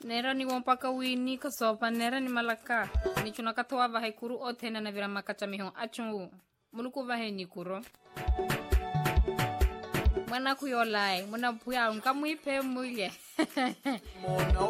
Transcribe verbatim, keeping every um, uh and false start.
Nera ni wampaka wini ka sopa nera ni malaka. Ni chuna katoa vahe kuru o tena na vira makacha miho achungu. Muluku vahe ni kuro. Mwana kuyolai, mwana puya unka muipe muye.